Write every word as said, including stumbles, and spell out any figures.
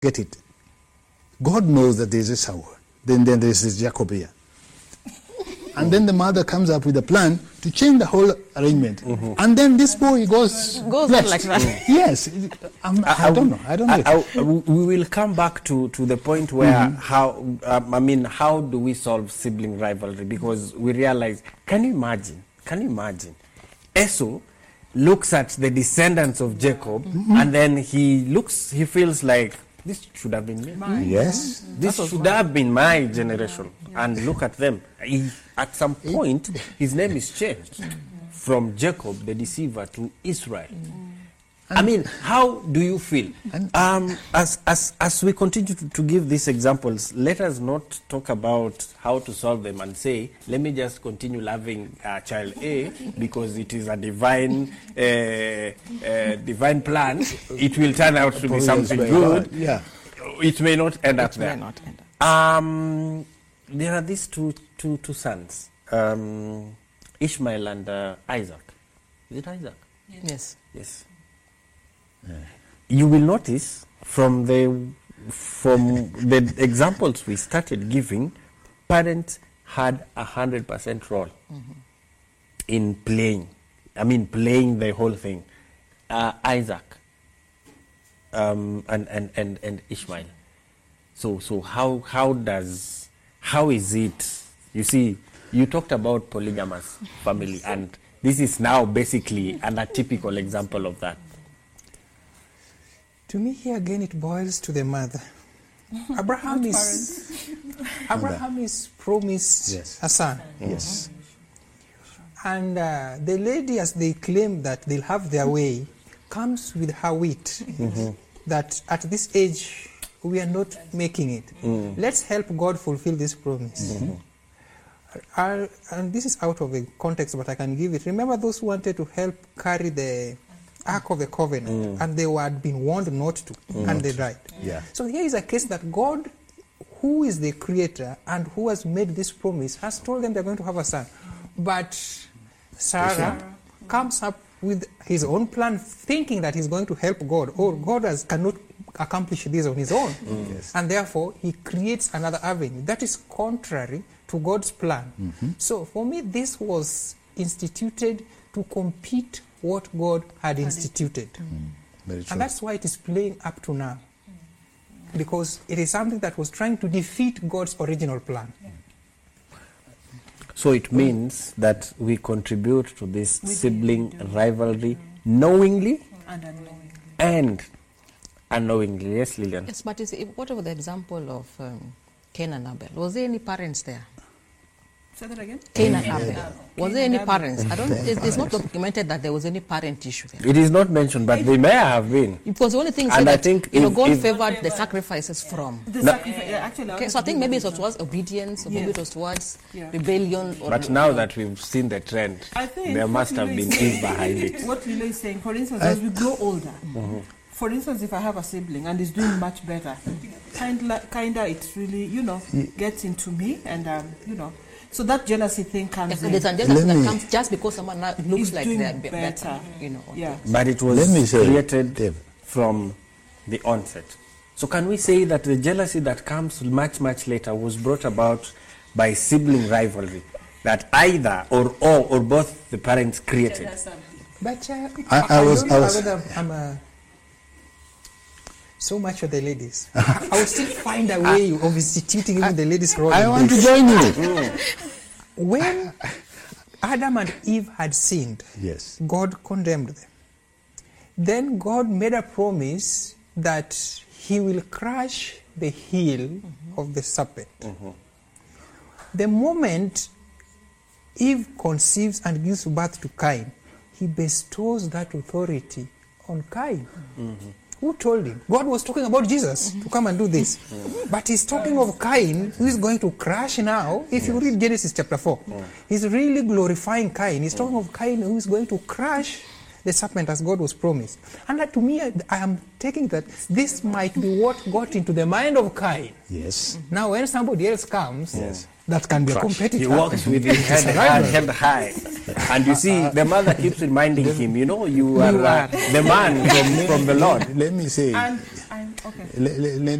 get it. God knows that there's Esau. Then, then there's this Jacob here. And then the mother comes up with a plan to change the whole arrangement. Mm-hmm. And then this boy goes goes on like that. Yes. I'm, I, I don't know. I don't know. I, I, we will come back to, to the point where mm-hmm. how, um, I mean, how do we solve sibling rivalry? Because we realize, can you imagine? Can you imagine? Esau looks at the descendants of Jacob, mm-hmm. and then he looks, he feels like, this should have been me. Mine. Yes. This should mine. have been my generation. Yeah. And look at them. He, at some point, his name is changed from Jacob, the deceiver, to Israel. And I mean, how do you feel? Um, as, as, as we continue to, to give these examples, let us not talk about how to solve them and say, let me just continue loving uh, child A because it is a divine uh, uh, divine plan. It will turn out to be something good. Yeah. It may not end up it there. May not end up. Um, there are these two, two, two sons, um, Ishmael and uh, Isaac. Is it Isaac? Yes. Yes. Yes. Yeah. You will notice from the from the examples we started giving, parents had a hundred percent role mm-hmm. in playing. I mean, playing the whole thing. Uh, Isaac um, and, and, and, and Ishmael. So so how how does how is it? You see, you talked about polygamous family, and this is now basically an atypical example of that. To me, here again, it boils to the mother. Abraham is Abraham is promised yes. a son. Yes. And uh, the lady, as they claim that they'll have their way, comes with her wit mm-hmm. that at this age we are not making it. Mm. Let's help God fulfill this promise. Mm-hmm. uh, and this is out of the context, but I can give it. Remember those who wanted to help carry the Ark of the Covenant, mm. and they had been warned not to, mm. and they died. Yeah. So here is a case that God, who is the creator and who has made this promise, has told them they're going to have a son. But Sarah comes up with his own plan, thinking that he's going to help God, or God has, cannot accomplish this on his own. Mm. Yes. And therefore, he creates another avenue. That is contrary to God's plan. Mm-hmm. So for me, this was instituted to compete what God had instituted. Mm. Very true. And that's why it is playing up to now. Because it is something that was trying to defeat God's original plan. Yeah. So it means that we contribute to this sibling rivalry knowingly and unknowingly. And unknowingly. Yes, Lillian? Yes, but is, what about the example of um, Cain and Abel? Was there any parents there? Say that again? Cain and Abel. Yeah. Was Cain there any parents? I don't. It, it's not documented that there was any parent issue there. It is not mentioned, but they may have been. Because the only thing is that think you know, God favored the sacrifices from. The no. sacrifice, yeah, actually, okay, so I think maybe it was towards obedience, or yes. maybe it was towards yeah. rebellion. Or but now that we've seen the trend, I think there must have been things behind it. What Lilo is saying, for instance, as we grow older, mm-hmm. for instance, if I have a sibling and is doing much better, kinda, kinda it really, you know, gets into me, and um, you know. So that jealousy thing comes yes, in. There's a jealousy that comes just because someone looks He's like they're better. better. You know. Yeah. But it was created Dave. from the onset. So can we say that the jealousy that comes much, much later was brought about by sibling rivalry that either or all or both the parents created? But uh, I, I, I was... don't I know was whether I'm a... So much of the ladies. I will still find a way of instituting even the ladies' role. I want this. to join you. When Adam and Eve had sinned, yes, God condemned them. Then God made a promise that he will crush the heel mm-hmm. of the serpent. Mm-hmm. The moment Eve conceives and gives birth to Cain, he bestows that authority on Cain. Mm-hmm. Who told him? God was talking about Jesus to come and do this. But he's talking of Cain, who is going to crash now. If you read Genesis chapter four, he's really glorifying Cain. He's talking of Cain who is going to crash the serpent as God was promised. And that, to me, I, I am taking that this might be what got into the mind of Cain. Yes. Now, when somebody else comes, yes. that can be Crash. a competitor. He walks with his head high, head high. And you see, the mother keeps reminding him, you know, you are, uh, the man from, from the Lord. Let me say, and I'm okay. Le- le- le-